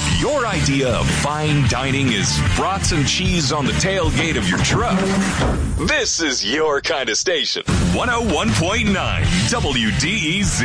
If your idea of fine dining is brats and cheese on the tailgate of your truck, this is your kind of station. 101.9 WDEZ.